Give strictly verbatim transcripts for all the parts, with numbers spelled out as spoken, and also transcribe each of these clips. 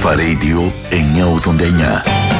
Αλφα Radio εννιακόσια ογδόντα εννιά.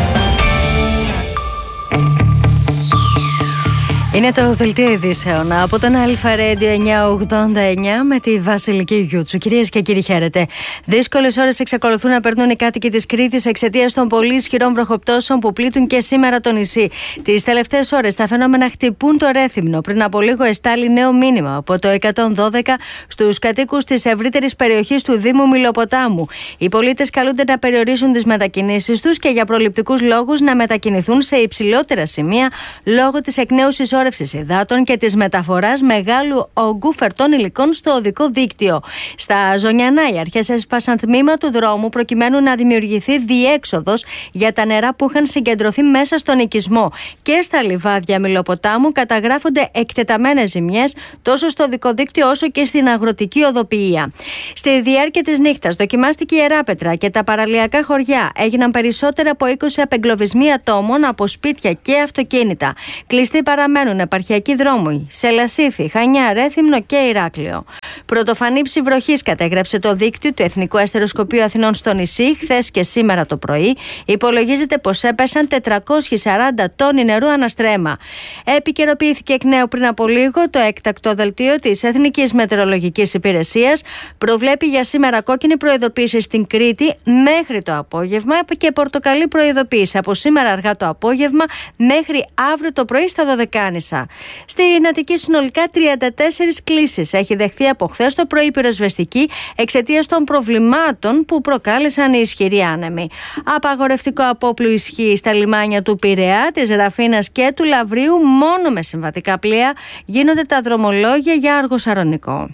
Είναι το δελτίο ειδήσεων από τον Αλφα Radio εννιακόσια ογδόντα εννιά με τη Βασιλική Γιούτσου. Κυρίες και κύριοι, χαίρετε. Δύσκολες ώρες εξακολουθούν να περνούν οι κάτοικοι της Κρήτης εξαιτίας των πολύ ισχυρών βροχοπτώσεων που πλήττουν και σήμερα το νησί. Τις τελευταίες ώρες τα φαινόμενα χτυπούν το Ρέθυμνο. Πριν από λίγο εστάλει νέο μήνυμα από το εκατόν δώδεκα στους κατοίκους της ευρύτερης περιοχής του Δήμου Μηλοποτάμου. Οι πολίτες καλούνται να περιορίσουν τις μετακινήσεις τους και για προληπτικούς λόγους να μετακινηθούν σε υψηλότερα σημεία λόγω της εκ νέου συσσόρευσης υδάτων και της μεταφοράς μεγάλου όγκου φερτών υλικών στο οδικό δίκτυο. Στα Ζωνιανά, οι αρχές έσπασαν τμήμα του δρόμου προκειμένου να δημιουργηθεί διέξοδος για τα νερά που είχαν συγκεντρωθεί μέσα στον οικισμό. Και στα λιβάδια Μηλοποτάμου καταγράφονται εκτεταμένες ζημιές τόσο στο οδικό δίκτυο όσο και στην αγροτική οδοποιία. Στη διάρκεια της νύχτας δοκιμάστηκε η Ιεράπετρα και τα παραλιακά χωριά. Έγιναν περισσότερα από είκοσι απεγκλωβισμοί ατόμων από σπίτια και αυτοκίνητα. Κλειστοί παραμένουν επαρχιακοί δρόμοι σε Λασίθι, Χανιά, Ρέθυμνο και Ηράκλειο. Πρωτοφανή ψη βροχής κατέγραψε το δίκτυο του Εθνικού Αστεροσκοπείου Αθηνών στο νησί χθες και σήμερα το πρωί. Υπολογίζεται πως έπεσαν τετρακόσιοι σαράντα τόνοι νερού αναστρέμα. Επικαιροποιήθηκε εκ νέου πριν από λίγο το έκτακτο δελτίο της Εθνικής Μετεωρολογικής Υπηρεσίας. Προβλέπει για σήμερα κόκκινη προειδοποίηση στην Κρήτη μέχρι το απόγευμα και πορτοκαλί προειδοποίηση από σήμερα αργά το απόγευμα μέχρι αύριο το πρωί στα Δωδεκάνησα. Στην Αττική συνολικά τριάντα τέσσερις κλήσεις έχει δεχθεί από χθες το πρωί πυροσβεστική εξαιτίας των προβλημάτων που προκάλεσαν οι ισχυροί άνεμοι. Απαγορευτικό απόπλου ισχύει στα λιμάνια του Πειραιά, της Ραφίνας και του Λαβρίου. Μόνο με συμβατικά πλοία γίνονται τα δρομολόγια για Αργοσαρονικό.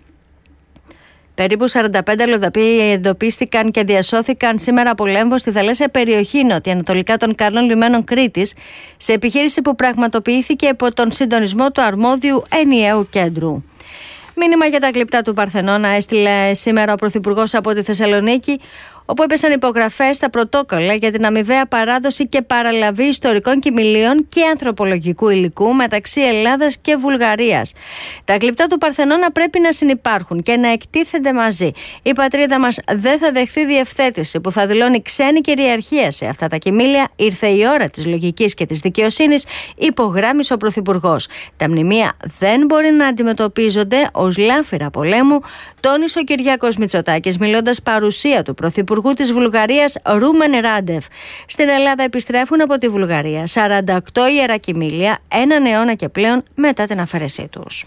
Περίπου σαράντα πέντε αλλοδαποί εντοπίστηκαν και διασώθηκαν σήμερα από λέμβο στη θαλάσσια περιοχή νοτιοανατολικά των καλών λιμένων Κρήτης, σε επιχείρηση που πραγματοποιήθηκε υπό τον συντονισμό του αρμόδιου ενιαίου κέντρου. Μήνυμα για τα γλυπτά του Παρθενώνα έστειλε σήμερα ο Πρωθυπουργός από τη Θεσσαλονίκη, όπου έπεσαν υπογραφές στα πρωτόκολλα για την αμοιβαία παράδοση και παραλαβή ιστορικών κοιμηλίων και ανθρωπολογικού υλικού μεταξύ Ελλάδας και Βουλγαρίας. Τα γλυπτά του Παρθενώνα πρέπει να συνυπάρχουν και να εκτίθενται μαζί. Η πατρίδα μας δεν θα δεχθεί διευθέτηση που θα δηλώνει ξένη κυριαρχία σε αυτά τα κοιμήλια. Ήρθε η ώρα της λογικής και της δικαιοσύνης, υπογράμμισε ο Πρωθυπουργός. Τα μνημεία δεν μπορεί να αντιμετωπίζονται ως λάφυρα πολέμου, τόνισε ο Κυριάκος Μητσοτάκης μιλώντας παρουσία του Πρωθυπουργού της Βουλγαρίας Ρούμεν Ράντεφ. Στην Ελλάδα επιστρέφουν από τη Βουλγαρία σαράντα οκτώ ιερά κοιμήλια, έναν αιώνα και πλέον μετά την αφαίρεσή τους.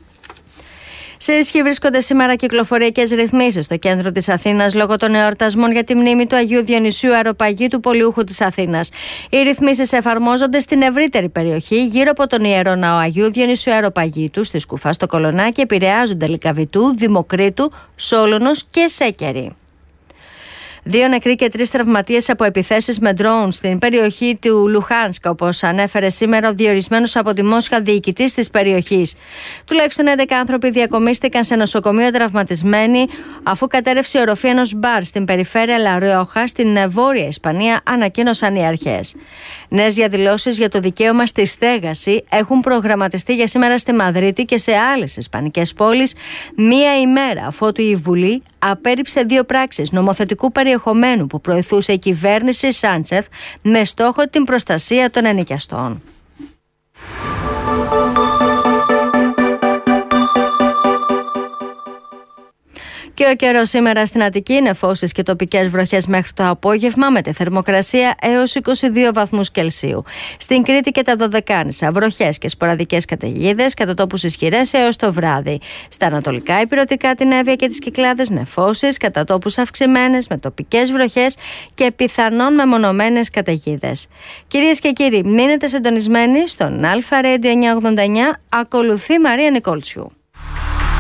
Σε ισχύ βρίσκονται σήμερα κυκλοφοριακές ρυθμίσεις στο κέντρο της Αθήνας λόγω των εορτασμών για τη μνήμη του Αγίου Διονυσίου Αεροπαγίτου, πολιούχου της Αθήνας. Οι ρυθμίσεις εφαρμόζονται στην ευρύτερη περιοχή γύρω από τον Ιερό Ναό Αγίου Διονυσίου Αεροπαγίτου, στη Σκουφά, στο Κολονάκι, επηρεάζονται Λυκαβητού, Δημοκρίτου, Σόλωνος και Σέκερη. Δύο νεκροί και τρεις τραυματίες από επιθέσεις με ντρόουν στην περιοχή του Λουχάνσκα, όπως ανέφερε σήμερα ο διορισμένος από τη Μόσχα διοικητής της περιοχής. Τουλάχιστον έντεκα άνθρωποι διακομίστηκαν σε νοσοκομείο τραυματισμένοι, αφού κατέρευσε η οροφή ενός μπαρ στην περιφέρεια Λαριόχα, στην Βόρεια Ισπανία, ανακοίνωσαν οι αρχές. Νέες διαδηλώσεις για το δικαίωμα στη στέγαση έχουν προγραμματιστεί για σήμερα στη Μαδρίτη και σε άλλες ισπανικές πόλεις, μία ημέρα αφότου η Βουλή απέρριψε δύο πράξεις νομοθετικού περιεχομένου που προωθούσε η κυβέρνηση Σάντσεθ με στόχο την προστασία των ενοικιαστών. Και ο καιρός σήμερα στην Αττική είναι νεφώσεις και τοπικές βροχές μέχρι το απόγευμα, με τη θερμοκρασία έως είκοσι δύο βαθμούς Κελσίου. Στην Κρήτη και τα Δωδεκάνησα, βροχές και σποραδικές καταιγίδες, κατά τόπους ισχυρές έως το βράδυ. Στα ανατολικά υπηρετικά, την Εύβοια και τις Κυκλάδες, νεφώσεις, κατά τόπους αυξημένες, με τοπικές βροχές και πιθανόν μεμονωμένες καταιγίδες. Κυρίες και κύριοι, μείνετε συντονισμένοι στον Αλφα Radio εννιακόσια ογδόντα εννιά. Ακολουθεί Μαρία Νικόλτσιου.